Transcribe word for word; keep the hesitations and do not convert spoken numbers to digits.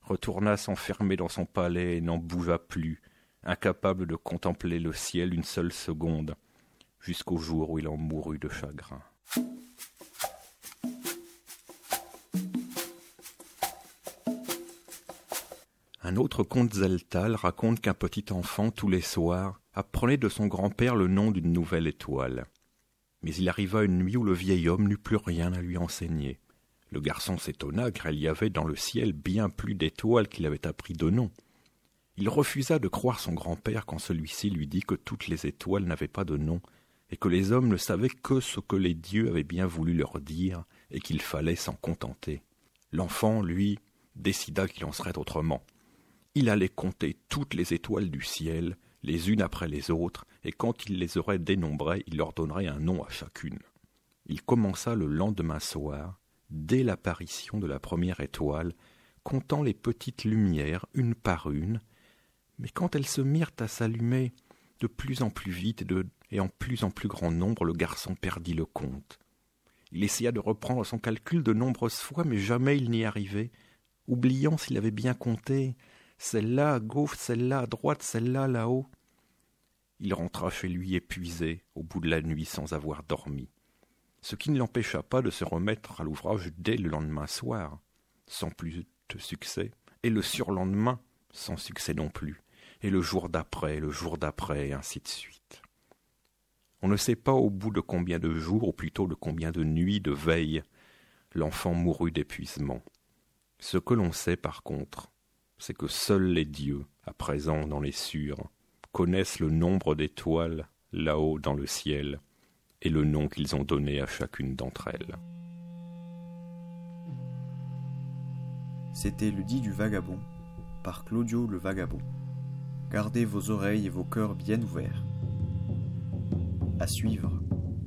retourna s'enfermer dans son palais et n'en bougea plus, incapable de contempler le ciel une seule seconde, jusqu'au jour où il en mourut de chagrin. Un autre conte Zeltal raconte qu'un petit enfant, tous les soirs, apprenait de son grand-père le nom d'une nouvelle étoile. Mais il arriva une nuit où le vieil homme n'eut plus rien à lui enseigner. Le garçon s'étonna, car il y avait dans le ciel bien plus d'étoiles qu'il avait appris de nom. Il refusa de croire son grand-père quand celui-ci lui dit que toutes les étoiles n'avaient pas de nom, et que les hommes ne savaient que ce que les dieux avaient bien voulu leur dire, et qu'il fallait s'en contenter. L'enfant, lui, décida qu'il en serait autrement. Il allait compter toutes les étoiles du ciel, les unes après les autres, et quand il les aurait dénombrées, il leur donnerait un nom à chacune. Il commença le lendemain soir, dès l'apparition de la première étoile, comptant les petites lumières une par une, mais quand elles se mirent à s'allumer de plus en plus vite et, de, et en plus en plus grand nombre, le garçon perdit le compte. Il essaya de reprendre son calcul de nombreuses fois, mais jamais il n'y arrivait, oubliant s'il avait bien compté celle-là à gauche, celle-là à droite, celle-là là-haut. Il rentra chez lui épuisé, au bout de la nuit, sans avoir dormi, ce qui ne l'empêcha pas de se remettre à l'ouvrage dès le lendemain soir, sans plus de succès, et le surlendemain, sans succès non plus, et le jour d'après, le jour d'après, et ainsi de suite. On ne sait pas au bout de combien de jours, ou plutôt de combien de nuits, de veilles, l'enfant mourut d'épuisement. Ce que l'on sait, par contre, c'est que seuls les dieux, à présent dans les cieux, connaissent le nombre d'étoiles là-haut dans le ciel et le nom qu'ils ont donné à chacune d'entre elles. C'était Le Dit du Vagabond, par Claudio le Vagabond. Gardez vos oreilles et vos cœurs bien ouverts. À suivre.